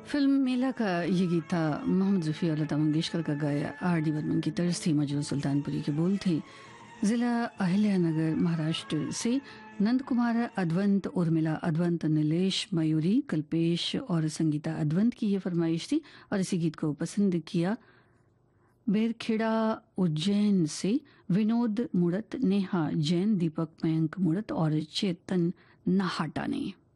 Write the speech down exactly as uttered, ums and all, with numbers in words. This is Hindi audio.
फिल्म मेला का ये गीत था मोहम्मद रफ़ी और लता मंगेशकर का गाया। आर डी बर्मन की तर्ज थी, मजरू सुल्तानपुरी के बोल थे। ज़िला अहिल्यानगर महाराष्ट्र से नंद कुमार अद्वंत, उर्मिला अद्वंत, नीलेश मयूरी, कल्पेश और संगीता अद्वंत की ये फरमाइश थी और इसी गीत को पसंद किया बेरखेड़ा उज्जैन से विनोद मुड़त, नेहा जैन, दीपक मयंक मुड़त और चेतन नाहाटा ने।